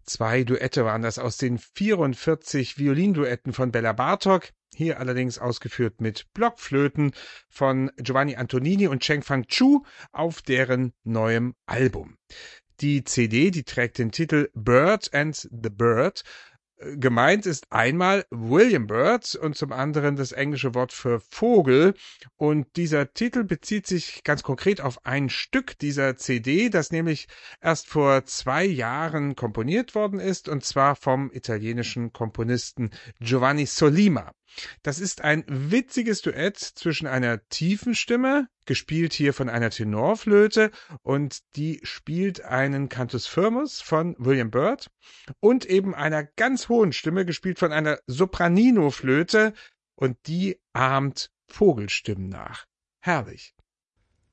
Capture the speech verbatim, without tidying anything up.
Zwei Duette waren das aus den vierundvierzig Violinduetten von Bela Bartok, hier allerdings ausgeführt mit Blockflöten von Giovanni Antonini und Cheng Fang Chu auf deren neuem Album. Die C D, die trägt den Titel Bird and the Bird. Gemeint ist einmal William Byrd und zum anderen das englische Wort für Vogel. Und dieser Titel bezieht sich ganz konkret auf ein Stück dieser C D, das nämlich erst vor zwei Jahren komponiert worden ist, und zwar vom italienischen Komponisten Giovanni Sollima. Das ist ein witziges Duett zwischen einer tiefen Stimme, gespielt hier von einer Tenorflöte, und die spielt einen Cantus Firmus von William Byrd, und eben einer ganz hohen Stimme, gespielt von einer Sopranino-Flöte, und die ahmt Vogelstimmen nach. Herrlich.